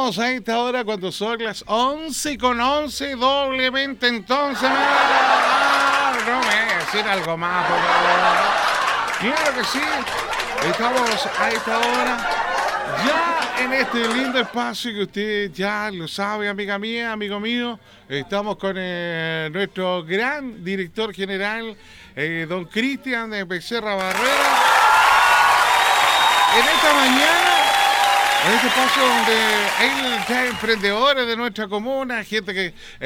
estamos a esta hora cuando son las 11:11 doblemente, entonces... no me voy a decir algo más, por favor. Claro que sí, estamos a esta hora ya en este lindo espacio que usted ya lo sabe, amiga mía, amigo mío. Estamos con nuestro gran director general, don Cristian de Becerra Barrera. En esta mañana, en este espacio donde hay ya emprendedores de nuestra comuna, gente que